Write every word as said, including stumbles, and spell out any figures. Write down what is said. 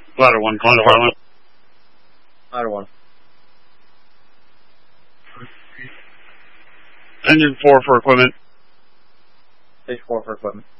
Ladder one, climb to Harlan. Ladder one. Engine four for equipment. Stage four for equipment.